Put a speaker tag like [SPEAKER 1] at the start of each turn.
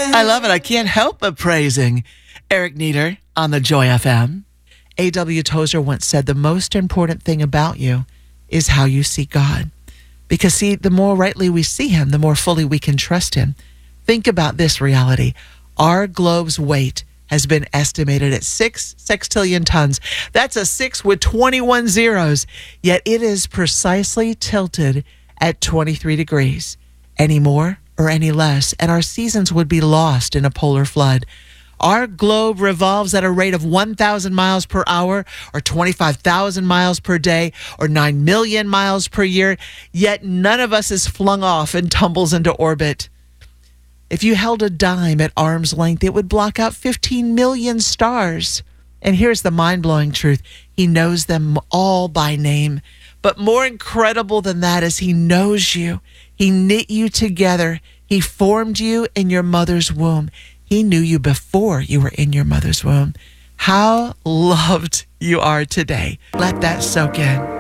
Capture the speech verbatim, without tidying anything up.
[SPEAKER 1] I love it. I can't help but praising Eric Nieder on the Joy F M. A W. Tozer once said, the most important thing about you is how you see God. Because, see, the more rightly we see him, the more fully we can trust him. Think about this reality. Our globe's weight has been estimated at six sextillion tons. That's a six with twenty-one zeros. Yet it is precisely tilted at twenty-three degrees. Any more or any less, and our seasons would be lost in a polar flood. Our globe revolves at a rate of one thousand miles per hour, or twenty-five thousand miles per day, or nine million miles per year, yet none of us is flung off and tumbles into orbit. If you held a dime at arm's length, it would block out fifteen million stars. And here's the mind-blowing truth. He knows them all by name. But more incredible than that is he knows you. He knit you together. He formed you in your mother's womb. He knew you before you were in your mother's womb. How loved you are today. Let that soak in.